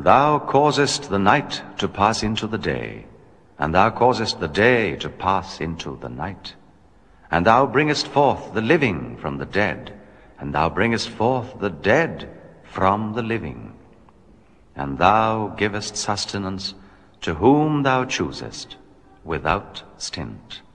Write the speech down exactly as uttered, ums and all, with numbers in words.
Thou causest the night to pass into the day, and thou causest the day to pass into the night. And thou bringest forth the living from the dead, and thou bringest forth the dead from the living. And thou givest sustenance to whom thou choosest without stint.